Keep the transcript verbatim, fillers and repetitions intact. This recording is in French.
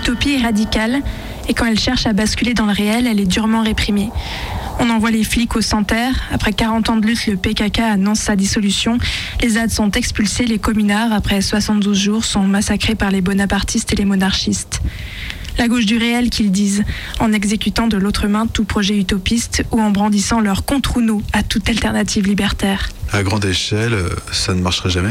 l'utopie est radicale et quand elle cherche à basculer dans le réel, elle est durement réprimée. On envoie les flics au Santerre. Après quarante ans de lutte, le P K K annonce sa dissolution. Les Z A D sont expulsés. Les communards, après soixante-douze jours, sont massacrés par les bonapartistes et les monarchistes. La gauche du réel, qu'ils disent, en exécutant de l'autre main tout projet utopiste ou en brandissant leur contre-nous à toute alternative libertaire. À grande échelle, ça ne marcherait jamais ?